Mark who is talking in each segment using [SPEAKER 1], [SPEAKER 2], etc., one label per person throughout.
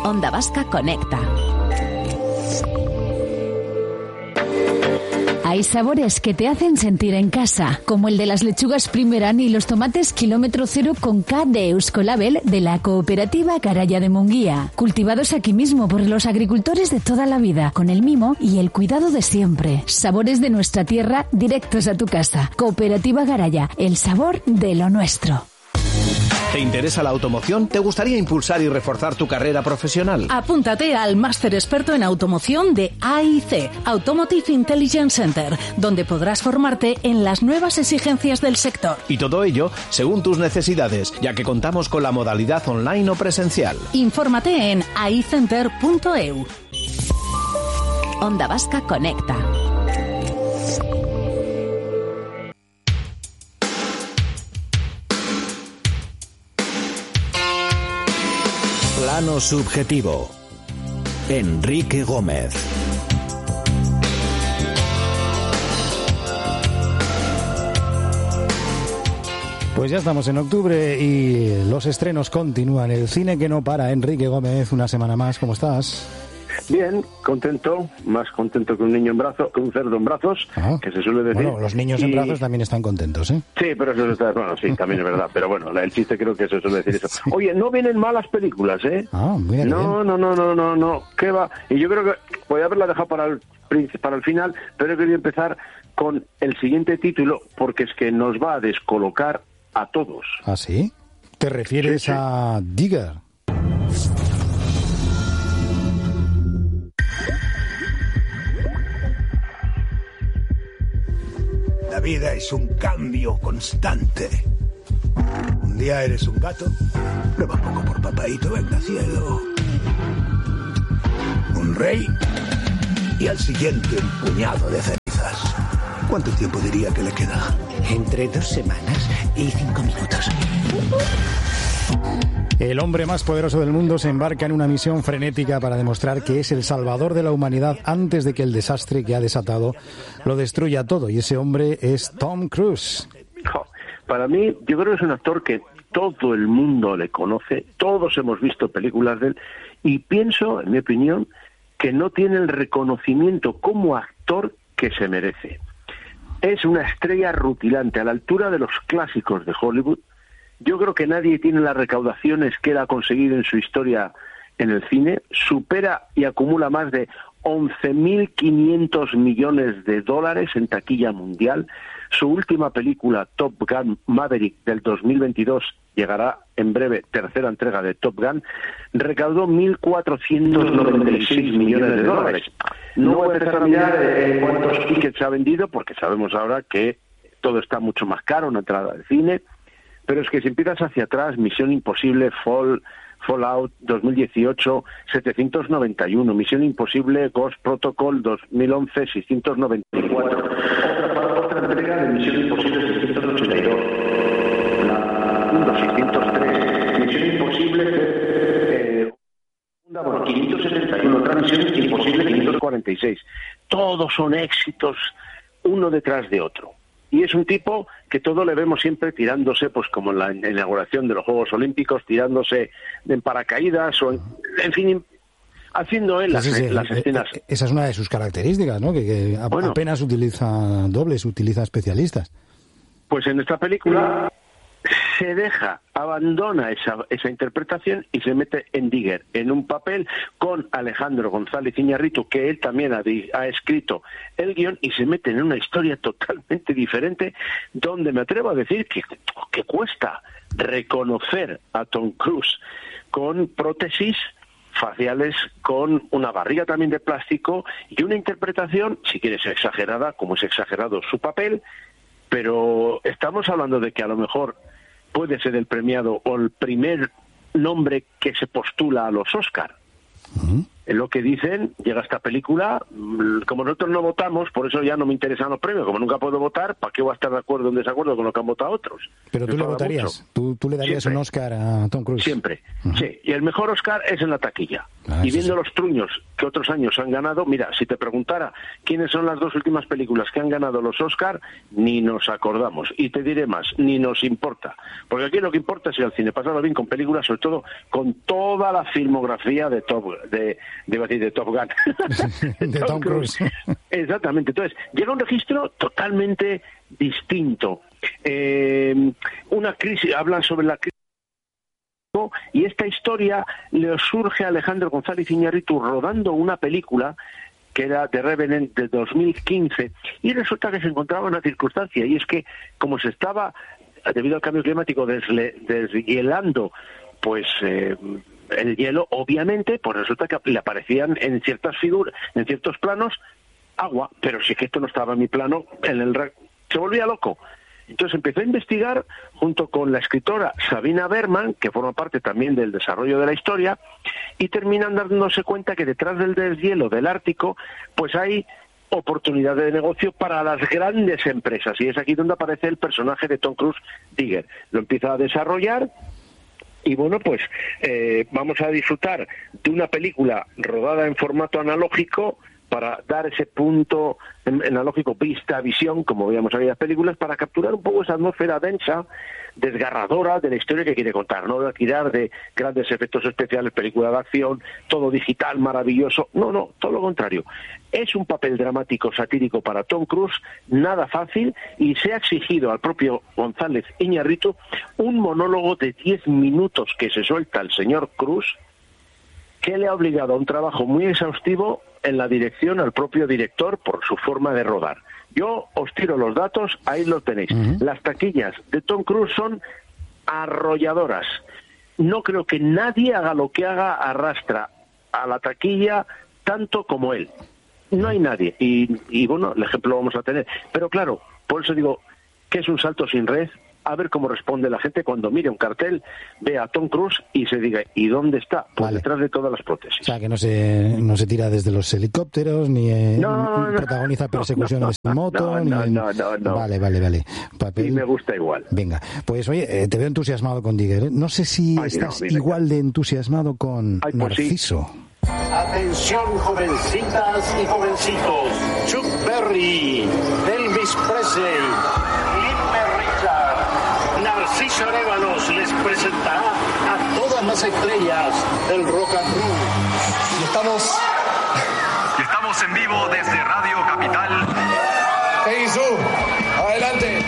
[SPEAKER 1] Onda Vasca Conecta. Hay sabores que te hacen sentir en casa, como el de las lechugas Primeran y los tomates kilómetro cero con K de Euskolabel de la cooperativa Garaya de Munguía, cultivados aquí mismo por los agricultores de toda la vida, con el mimo y el cuidado de siempre. Sabores de nuestra tierra directos a tu casa. Cooperativa Garaya, el sabor de lo nuestro.
[SPEAKER 2] ¿Te interesa la automoción? ¿Te gustaría impulsar y reforzar tu carrera profesional?
[SPEAKER 3] Apúntate al máster experto en automoción de AIC, Automotive Intelligence Center, donde podrás formarte en las nuevas exigencias del sector.
[SPEAKER 2] Y todo ello según tus necesidades, ya que contamos con la modalidad online o presencial.
[SPEAKER 3] Infórmate en aicenter.eu.
[SPEAKER 1] Onda Vasca Conecta.
[SPEAKER 4] Plano subjetivo. Enrique Gómez.
[SPEAKER 5] Pues ya estamos en octubre y los estrenos continúan. El cine que no para. Enrique Gómez, una semana más. ¿Cómo estás?
[SPEAKER 6] Bien, contento, más contento que un niño en brazos, que un cerdo en brazos, que se suele decir.
[SPEAKER 5] Bueno, los niños en brazos también están contentos, ¿eh?
[SPEAKER 6] Sí, pero eso está, bueno, sí, también es verdad, pero bueno, el chiste creo que se suele decir eso. Oye, no vienen malas películas, ¿eh?
[SPEAKER 5] Mira
[SPEAKER 6] No, ¿qué va? Y yo creo que voy a haberla dejado para el final, pero he querido empezar con el siguiente título, porque es que nos va a descolocar a todos.
[SPEAKER 5] ¿Ah, sí? ¿Te refieres
[SPEAKER 6] Sí.
[SPEAKER 5] a Digger?
[SPEAKER 7] La vida es un cambio constante. Un día eres un gato, prueba un poco por papaíto, venga cielo. Un rey, y al siguiente un puñado de cenizas. ¿Cuánto tiempo diría que le queda?
[SPEAKER 8] Entre 2 semanas y 5 minutos.
[SPEAKER 5] El hombre más poderoso del mundo se embarca en una misión frenética para demostrar que es el salvador de la humanidad antes de que el desastre que ha desatado lo destruya todo. Y ese hombre es Tom Cruise.
[SPEAKER 6] Para mí, yo creo que es un actor que todo el mundo le conoce, todos hemos visto películas de él, y pienso, en mi opinión, que no tiene el reconocimiento como actor que se merece. Es una estrella rutilante, a la altura de los clásicos de Hollywood. Yo creo que nadie tiene las recaudaciones que él ha conseguido en su historia en el cine. Supera y acumula más de 11.500 millones de dólares en taquilla mundial. Su última película, Top Gun Maverick, del 2022, llegará en breve, tercera entrega de Top Gun, recaudó 1.496 millones de dólares. No voy a empezar a mirar cuántos tickets ha vendido, porque sabemos ahora que todo está mucho más caro, una entrada de cine. Pero es que si empiezas hacia atrás, Misión Imposible, Fallout 2018, 791, Misión Imposible, Ghost Protocol 2011, 694, otra entrega de Misión Imposible 682, la 603, Misión Imposible 571, otra Misión Imposible 546. Todos son éxitos uno detrás de otro. Y es un tipo que todo le vemos siempre tirándose, pues como en la inauguración de los Juegos Olímpicos, tirándose en paracaídas o en fin, haciendo él las escenas.
[SPEAKER 5] Esa es una de sus características, ¿no? Que bueno, apenas utiliza dobles, utiliza especialistas.
[SPEAKER 6] Pues en esta película se abandona esa interpretación y se mete en Digger, en un papel con Alejandro González Iñárritu, que él también ha escrito el guión, y se mete en una historia totalmente diferente, donde me atrevo a decir que cuesta reconocer a Tom Cruise con prótesis faciales, con una barriga también de plástico y una interpretación, si quieres, exagerada, como es exagerado su papel, pero estamos hablando de que a lo mejor puede ser el premiado o el primer nombre que se postula a los Oscar. Es lo que dicen, llega esta película, como nosotros no votamos, por eso ya no me interesan los premios, como nunca puedo votar, ¿para qué voy a estar de acuerdo o en desacuerdo con lo que han votado otros?
[SPEAKER 5] Pero tú le votarías, tú le darías
[SPEAKER 6] siempre.
[SPEAKER 5] Un Oscar a Tom Cruise.
[SPEAKER 6] Siempre, sí, y el mejor Oscar es en la taquilla. Y viendo los truños que otros años han ganado, mira, si te preguntara quiénes son las 2 últimas películas que han ganado los Oscar, ni nos acordamos. Y te diré más, ni nos importa. Porque aquí lo que importa es ir al cine, pasarlo bien con películas, sobre todo con toda la filmografía de Top Gun.
[SPEAKER 5] De Tom Cruise.
[SPEAKER 6] Exactamente. Entonces, llega un registro totalmente distinto. Una crisis, hablan sobre la crisis. Y esta historia le surge a Alejandro González Iñárritu rodando una película que era The Revenant de 2015, y resulta que se encontraba una circunstancia, y es que como se estaba, debido al cambio climático, deshielando pues el hielo, obviamente, pues resulta que le aparecían en ciertas figuras, en ciertos planos, agua, pero si es que esto no estaba en mi plano, se volvía loco. Entonces empezó a investigar junto con la escritora Sabina Berman, que forma parte también del desarrollo de la historia, y terminan dándose cuenta que detrás del deshielo del Ártico pues hay oportunidades de negocio para las grandes empresas, y es aquí donde aparece el personaje de Tom Cruise, Digger. Lo empieza a desarrollar y bueno, pues vamos a disfrutar de una película rodada en formato analógico para dar ese punto analógico, visión, como veíamos en aquellas películas, para capturar un poco esa atmósfera densa, desgarradora de la historia que quiere contar. No de tirar de grandes efectos especiales, película de acción, todo digital, maravilloso. No, todo lo contrario. Es un papel dramático, satírico para Tom Cruise, nada fácil, y se ha exigido al propio González Iñárritu un monólogo de 10 minutos que se suelta el señor Cruise, que le ha obligado a un trabajo muy exhaustivo en la dirección al propio director por su forma de rodar. Yo os tiro los datos, ahí los tenéis. Las taquillas de Tom Cruise son arrolladoras. No creo que nadie haga lo que haga, arrastra a la taquilla tanto como él. No hay nadie. Y bueno, el ejemplo lo vamos a tener. Pero claro, por eso digo que es un salto sin red. A ver cómo responde la gente cuando mire un cartel, vea a Tom Cruise y se diga, ¿y dónde está? Pues detrás de todas las prótesis.
[SPEAKER 5] O sea, que no se tira desde los helicópteros, ni protagoniza persecuciones en moto.
[SPEAKER 6] No.
[SPEAKER 5] Vale. Papel.
[SPEAKER 6] Y me gusta igual.
[SPEAKER 5] Venga, pues oye, te veo entusiasmado con Digger, ¿eh? No sé si estás igual de entusiasmado con Narciso.
[SPEAKER 9] Sí. Atención, jovencitas y jovencitos. Chuck Berry, Elvis Presley, Narciso Arévalos les presentará a todas las estrellas del rock and roll.
[SPEAKER 10] Y estamos en vivo desde Radio Capital.
[SPEAKER 9] Jesús, adelante.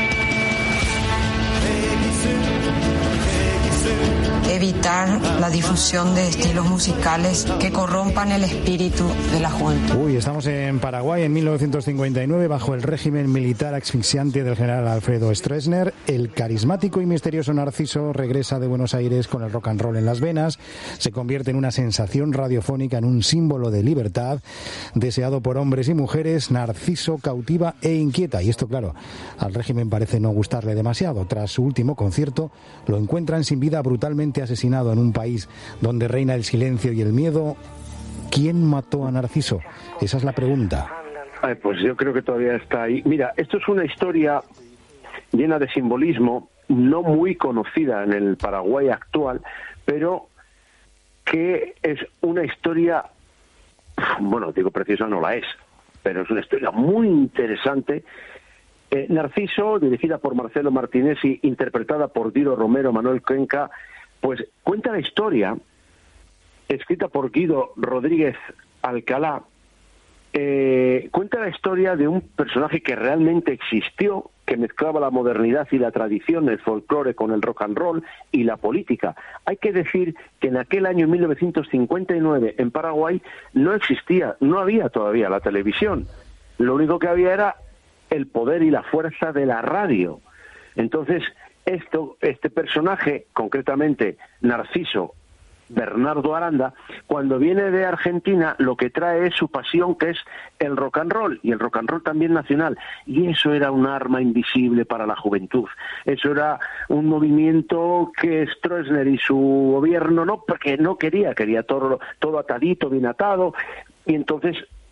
[SPEAKER 11] Evitar la difusión de estilos musicales que corrompan el espíritu de la juventud.
[SPEAKER 5] Estamos en Paraguay en 1959 bajo el régimen militar asfixiante del general Alfredo Stroessner. El carismático y misterioso Narciso regresa de Buenos Aires con el rock and roll en las venas, se convierte en una sensación radiofónica, en un símbolo de libertad, deseado por hombres y mujeres. Narciso cautiva e inquieta, y esto claro, al régimen parece no gustarle demasiado. Tras su último concierto lo encuentran sin vida, brutalmente asesinado en un país donde reina el silencio y el miedo. ¿Quién mató a Narciso? Esa es la pregunta.
[SPEAKER 6] Pues yo creo que todavía está ahí. Mira, esto es una historia llena de simbolismo, no muy conocida en el Paraguay actual, pero que es una historia, bueno, digo preciosa, no la es, pero es una historia muy interesante. Narciso, dirigida por Marcelo Martínez y interpretada por Diro Romero, Manuel Cuenca, pues cuenta la historia, escrita por Guido Rodríguez Alcalá, cuenta la historia de un personaje que realmente existió, que mezclaba la modernidad y la tradición, el folclore con el rock and roll y la política. Hay que decir que en aquel año 1959 en Paraguay no existía, no había todavía la televisión. Lo único que había era el poder y la fuerza de la radio. Entonces, este personaje, concretamente Narciso Bernardo Aranda, cuando viene de Argentina, lo que trae es su pasión, que es el rock and roll, y el rock and roll también nacional, y eso era un arma invisible para la juventud. Eso era un movimiento que Stroessner y su gobierno no, porque no quería todo atadito, bien atado, y entonces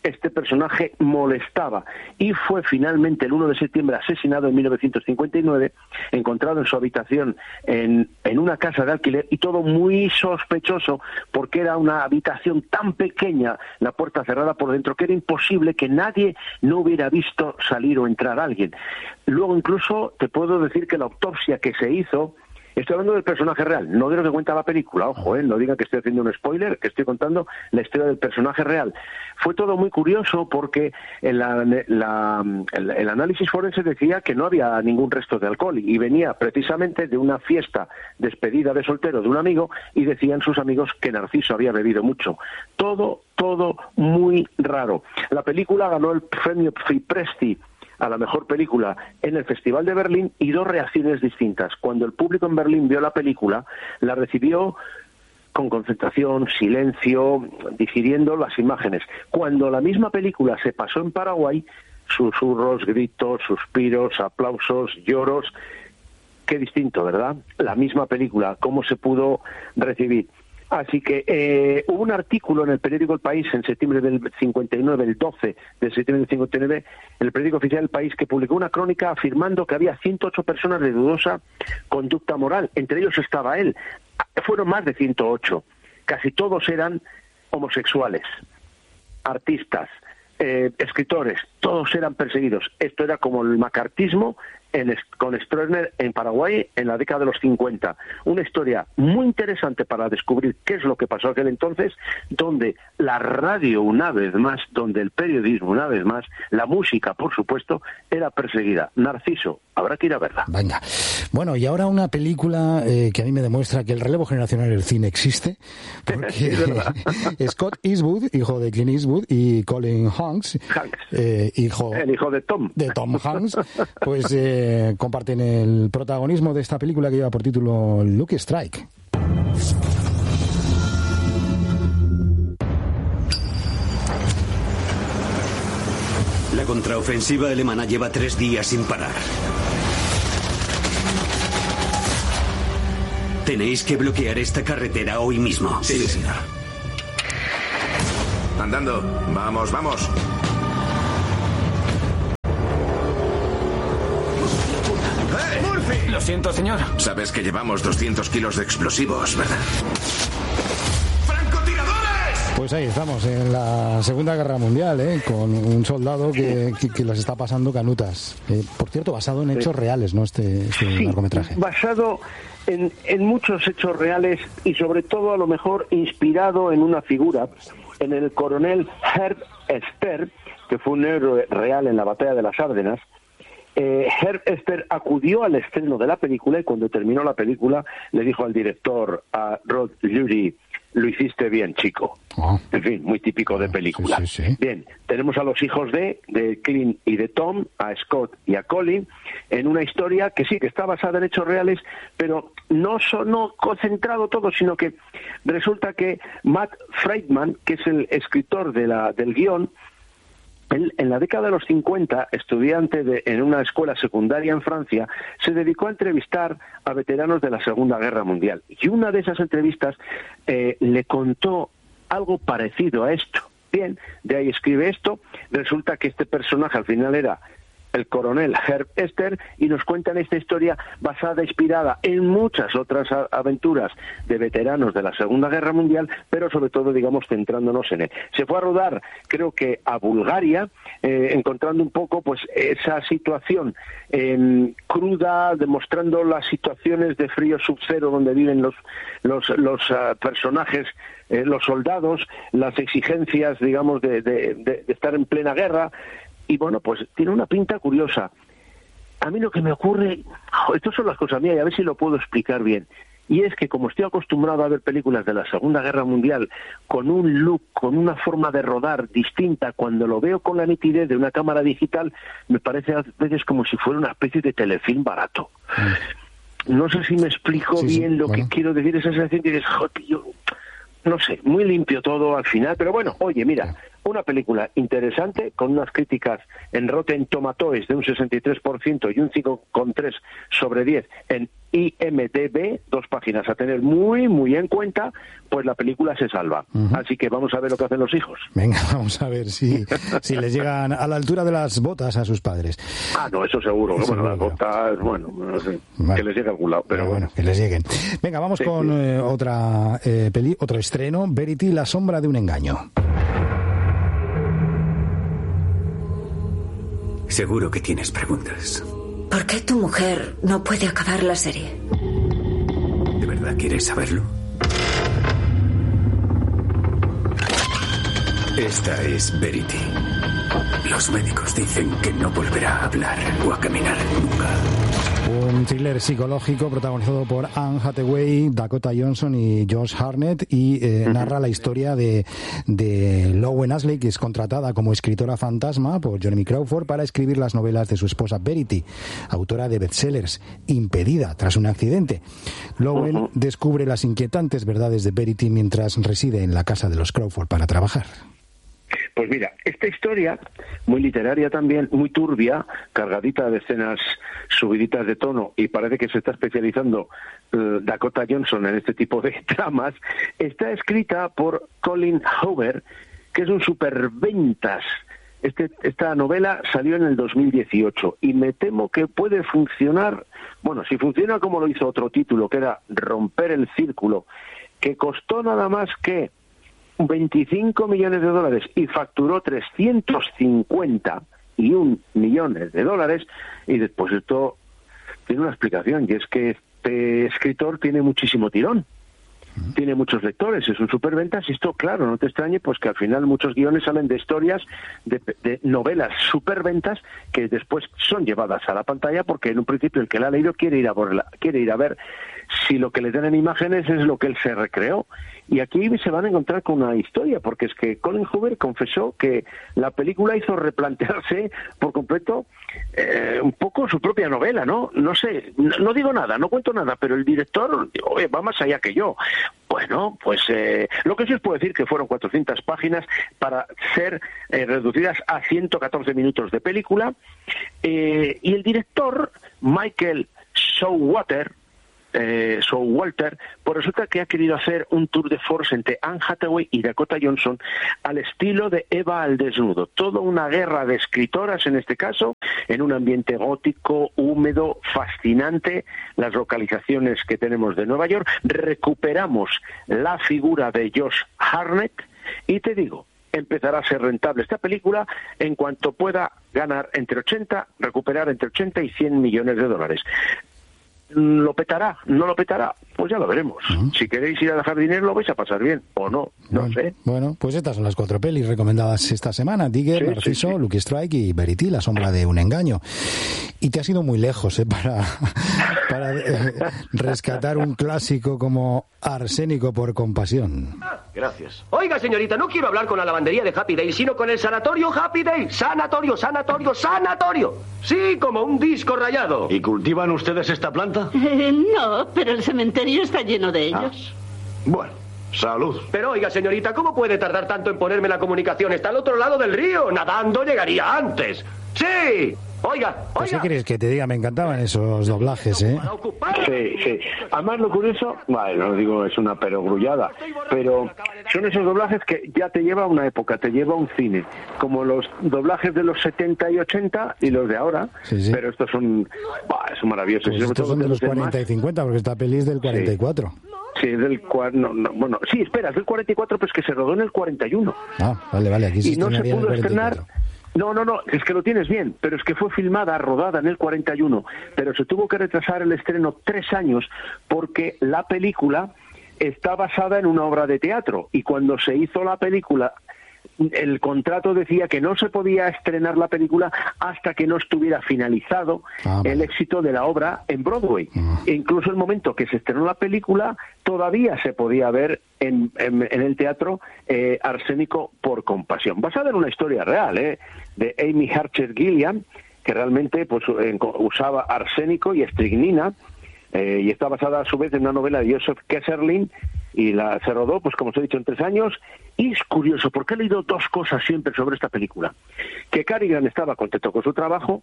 [SPEAKER 6] este personaje molestaba y fue finalmente el 1 de septiembre asesinado en 1959, encontrado en su habitación en una casa de alquiler, y todo muy sospechoso porque era una habitación tan pequeña, la puerta cerrada por dentro, que era imposible que nadie no hubiera visto salir o entrar a alguien. Luego incluso te puedo decir que la autopsia que se hizo, estoy hablando del personaje real, no de lo que cuenta la película, ojo, no digan que estoy haciendo un spoiler, que estoy contando la historia del personaje real. Fue todo muy curioso porque el análisis forense decía que no había ningún resto de alcohol y venía precisamente de una fiesta despedida de soltero de un amigo, y decían sus amigos que Narciso había bebido mucho. Todo muy raro. La película ganó el premio Fipresti a la mejor película en el Festival de Berlín, y 2 reacciones distintas. Cuando el público en Berlín vio la película, la recibió con concentración, silencio, digiriendo las imágenes. Cuando la misma película se pasó en Paraguay, susurros, gritos, suspiros, aplausos, lloros. Qué distinto, ¿verdad? La misma película, ¿cómo se pudo recibir? Así que hubo un artículo en el periódico El País en septiembre del 59, el 12 de septiembre del 59, en el periódico oficial El País, que publicó una crónica afirmando que había 108 personas de dudosa conducta moral. Entre ellos estaba él. Fueron más de 108. Casi todos eran homosexuales, artistas, escritores. Todos eran perseguidos. Esto era como el macartismo con Stroessner en Paraguay en la década de los 50. Una historia muy interesante para descubrir qué es lo que pasó aquel entonces, donde la radio una vez más, donde el periodismo una vez más, la música por supuesto, era perseguida. Narciso, habrá que ir a verla.
[SPEAKER 5] Venga. Bueno, y ahora una película que a mí me demuestra que el relevo generacional del cine existe, porque Scott Eastwood, hijo de Clint Eastwood, y Colin Hanks,
[SPEAKER 6] el hijo de Tom
[SPEAKER 5] Hanks, pues comparten el protagonismo de esta película que lleva por título Lucky Strike.
[SPEAKER 12] La contraofensiva alemana lleva 3 días sin parar. Tenéis que bloquear esta carretera hoy mismo.
[SPEAKER 13] Sí, señor. Andando. Vamos, vamos.
[SPEAKER 14] Lo siento, señor.
[SPEAKER 13] Sabes que llevamos 200 kilos de explosivos, ¿verdad?
[SPEAKER 5] Pues ahí estamos, en la Segunda Guerra Mundial, con un soldado que las está pasando canutas. Por cierto, basado en hechos reales, ¿no? Este largometraje.
[SPEAKER 6] Basado en muchos hechos reales y sobre todo a lo mejor inspirado en una figura, en el coronel Herb Esper, que fue un héroe real en la batalla de las Ardenas. Herb Esper acudió al estreno de la película y cuando terminó la película le dijo al director, a Rod Lurie: lo hiciste bien, chico. En fin, muy típico de película. Sí. Bien, tenemos a los hijos de Clint y de Tom, a Scott y a Colin, en una historia que sí, que está basada en hechos reales, pero no concentrado todo, sino que resulta que Matt Friedman, que es el escritor del guión, él, en la década de los 50, estudiante en una escuela secundaria en Francia, se dedicó a entrevistar a veteranos de la Segunda Guerra Mundial. Y una de esas entrevistas le contó algo parecido a esto. Bien, de ahí escribe esto. Resulta que este personaje al final era el coronel Herb Esper, y nos cuentan esta historia basada, inspirada en muchas otras aventuras de veteranos de la Segunda Guerra Mundial, pero sobre todo, digamos, centrándonos en él. Se fue a rodar, creo que a Bulgaria, encontrando un poco pues esa situación cruda, demostrando las situaciones de frío subcero donde viven los personajes, los soldados, las exigencias, digamos, de estar en plena guerra. Y bueno, pues tiene una pinta curiosa. A mí lo que me ocurre, estas son las cosas mías y a ver si lo puedo explicar bien, y es que como estoy acostumbrado a ver películas de la Segunda Guerra Mundial con un look, con una forma de rodar distinta, cuando lo veo con la nitidez de una cámara digital, me parece a veces como si fuera una especie de telefilm barato. No sé si me explico bien lo que quiero decir, esa sensación que dices, joder, yo no sé, muy limpio todo al final, pero bueno, oye, mira, una película interesante con unas críticas en Rotten Tomatoes de un 63% y un 5,3 sobre 10 en IMDb, 2 páginas a tener muy, muy en cuenta, pues la película se salva. Así que vamos a ver lo que hacen los hijos.
[SPEAKER 5] Venga, vamos a ver si les llegan a la altura de las botas a sus padres.
[SPEAKER 6] No, eso seguro. Bueno, las botas, bueno, no sé, que les llegue a algún lado, pero bueno.
[SPEAKER 5] Que les lleguen. Venga, vamos con otro estreno, Verity, La sombra de un engaño.
[SPEAKER 12] Seguro que tienes preguntas.
[SPEAKER 14] ¿Por qué tu mujer no puede acabar la serie?
[SPEAKER 12] ¿De verdad quieres saberlo? Esta es Verity. Los médicos dicen que no volverá a hablar o a caminar nunca.
[SPEAKER 5] Un thriller psicológico protagonizado por Anne Hathaway, Dakota Johnson y Josh Hartnett y narra la historia de Lowen Ashley, que es contratada como escritora fantasma por Jeremy Crawford para escribir las novelas de su esposa Verity, autora de bestsellers, impedida tras un accidente. Lowen descubre las inquietantes verdades de Verity mientras reside en la casa de los Crawford para trabajar.
[SPEAKER 6] Pues mira, esta historia, muy literaria también, muy turbia, cargadita de escenas subiditas de tono, y parece que se está especializando Dakota Johnson en este tipo de tramas, está escrita por Colin Hoover, que es un superventas. Esta novela salió en el 2018 y me temo que puede funcionar, bueno, si funciona como lo hizo otro título, que era Romper el Círculo, que costó nada más que 25 millones de dólares y facturó 351 millones de dólares, y después esto tiene una explicación, y es que este escritor tiene muchísimo tirón, tiene muchos lectores, es un superventas, y esto, claro, no te extrañe, pues que al final muchos guiones salen de historias, de novelas superventas que después son llevadas a la pantalla, porque en un principio el que la ha leído quiere ir a ver si lo que le dan en imágenes es lo que él se recreó. Y aquí se van a encontrar con una historia, porque es que Colin Hoover confesó que la película hizo replantearse por completo un poco su propia novela, ¿no? No sé, no digo nada, no cuento nada, pero el director va más allá que yo. Bueno, pues lo que sí os puedo decir que fueron 400 páginas para ser reducidas a 114 minutos de película, y el director, Michael Showalter, pues resulta que ha querido hacer un tour de force entre Anne Hathaway y Dakota Johnson al estilo de Eva al desnudo. Toda una guerra de escritoras, en este caso, en un ambiente gótico, húmedo, fascinante. Las localizaciones que tenemos de Nueva York. Recuperamos la figura de Josh Hartnett y te digo, empezará a ser rentable esta película en cuanto pueda recuperar entre 80 y 100 millones de dólares. ¿Lo petará? ¿No lo petará? Pues ya lo veremos. Si queréis ir a dejar dinero, lo vais a pasar bien, o no, no sé.
[SPEAKER 5] Bueno, pues estas son las 4 pelis recomendadas esta semana. Digger, Narciso, Lucky Strike y Verity, La sombra de un engaño. Y te has ido muy lejos, para rescatar un clásico como Arsénico por compasión.
[SPEAKER 15] Gracias. Oiga, señorita, no quiero hablar con la lavandería de Happy Day, sino con el sanatorio Happy Day. Sanatorio, sanatorio, sanatorio. Sí, como un disco rayado.
[SPEAKER 9] ¿Y cultivan ustedes esta planta?
[SPEAKER 16] No, pero el cementerio está lleno de ellos.
[SPEAKER 9] Bueno, salud.
[SPEAKER 15] Pero oiga, señorita, ¿cómo puede tardar tanto en ponerme la comunicación? Está al otro lado del río. Nadando llegaría antes. ¡Sí! Oiga,
[SPEAKER 5] pues ¿qué quieres que te diga? Me encantaban esos doblajes, ¿eh?
[SPEAKER 6] Sí. Además, lo curioso, bueno, no digo es una perogrullada, pero son esos doblajes que ya te lleva a una época, te lleva a un cine, como los doblajes de los 70 y 80 y los de ahora, pero estos son maravillosos.
[SPEAKER 5] Pues estos son de los 40 y 50, porque esta peli es del 44.
[SPEAKER 6] Sí, es del bueno, sí, espera, es del 44, pero es que se rodó en el 41.
[SPEAKER 5] Vale, aquí se
[SPEAKER 6] y no se pudo estrenar. No, es que lo tienes bien, pero es que fue rodada en el 41, pero se tuvo que retrasar el estreno 3 años porque la película está basada en una obra de teatro, y cuando se hizo la película, el contrato decía que no se podía estrenar la película hasta que no estuviera finalizado el éxito de la obra en Broadway. E incluso el momento que se estrenó la película, todavía se podía ver en el teatro Arsénico por compasión, basada en una historia real, de Amy Archer Gilliam, que realmente pues usaba arsénico y estricnina, y está basada a su vez en una novela de Joseph Kesserling, y se rodó, pues como os he dicho, en 3 años. Y es curioso, porque he leído 2 cosas siempre sobre esta película. Que Cary Grant estaba contento con su trabajo,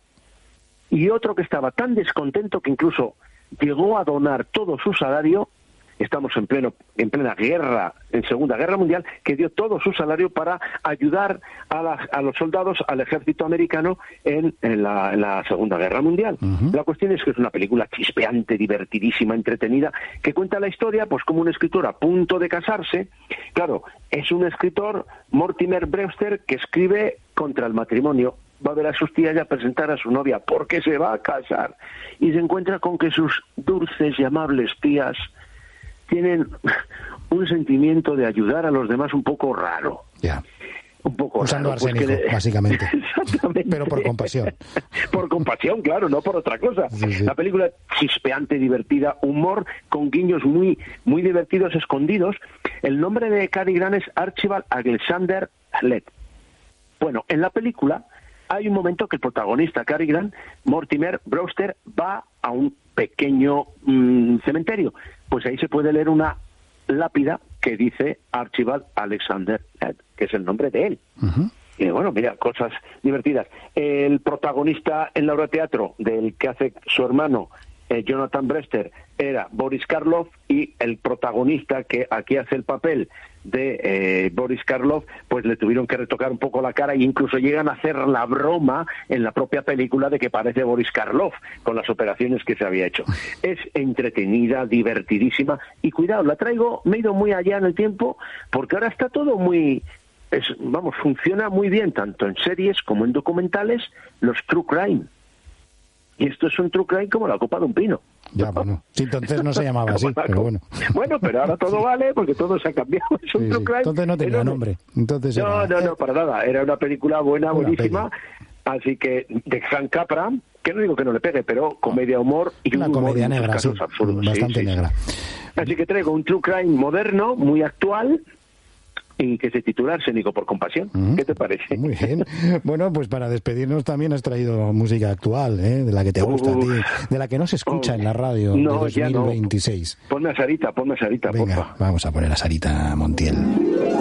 [SPEAKER 6] y otro que estaba tan descontento que incluso llegó a donar todo su salario. Estamos en plena guerra, en Segunda Guerra Mundial, que dio todo su salario para ayudar a los soldados, al ejército americano en la Segunda Guerra Mundial. La cuestión es que es una película chispeante, divertidísima, entretenida, que cuenta la historia, pues como un escritor a punto de casarse. Claro, es un escritor, Mortimer Brewster, que escribe contra el matrimonio. Va a ver a sus tías y a presentar a su novia porque se va a casar. Y se encuentra con que sus dulces y amables tías tienen un sentimiento de ayudar a los demás un poco raro.
[SPEAKER 5] Ya.
[SPEAKER 6] Un poco
[SPEAKER 5] usando
[SPEAKER 6] raro.
[SPEAKER 5] arsénico, básicamente.
[SPEAKER 6] Exactamente.
[SPEAKER 5] Pero por compasión.
[SPEAKER 6] Por compasión, claro, no por otra cosa.
[SPEAKER 5] Sí.
[SPEAKER 6] La película chispeante, divertida, humor con guiños muy, muy divertidos, escondidos. El nombre de Cary Grant es Archibald Alexander Led. Bueno, en la película hay un momento que el protagonista, Cary Grant, Mortimer Brewster, va a un pequeño cementerio. Pues ahí se puede leer una lápida que dice Archibald Alexander Led, que es el nombre de él. Y bueno, mira, cosas divertidas. El protagonista en la obra de teatro del que hace su hermano, Jonathan Brewster, era Boris Karloff, y el protagonista que aquí hace el papel de Boris Karloff, pues le tuvieron que retocar un poco la cara, e incluso llegan a hacer la broma en la propia película de que parece Boris Karloff con las operaciones que se había hecho. Es entretenida, divertidísima, y cuidado, me he ido muy allá en el tiempo, porque ahora está todo muy... funciona muy bien, tanto en series como en documentales, los true crime. Y esto es un true crime como la copa de un pino.
[SPEAKER 5] Ya, bueno. Sí, entonces no se llamaba así, pero bueno.
[SPEAKER 6] Bueno, pero ahora todo vale, porque todo se ha cambiado. Es un true crime.
[SPEAKER 5] Entonces no tenía nombre. Entonces
[SPEAKER 6] no, para nada. Era una película buenísima. Así que, de Frank Capra, que no digo que no le pegue, pero comedia, humor y
[SPEAKER 5] una
[SPEAKER 6] humor
[SPEAKER 5] comedia
[SPEAKER 6] en
[SPEAKER 5] negra,
[SPEAKER 6] casos
[SPEAKER 5] sí,
[SPEAKER 6] absurdos.
[SPEAKER 5] bastante negra.
[SPEAKER 6] Así que traigo un true crime moderno, muy actual, y que se titula Arsénico por compasión. ¿Qué te parece?
[SPEAKER 5] Muy bien. Bueno, pues para despedirnos también has traído música actual, de la que te gusta a ti, de la que no se escucha en la radio de 2026.
[SPEAKER 6] Ponme a Sarita,
[SPEAKER 5] Venga,
[SPEAKER 6] porfa.
[SPEAKER 5] vamos a poner a Sarita Montiel.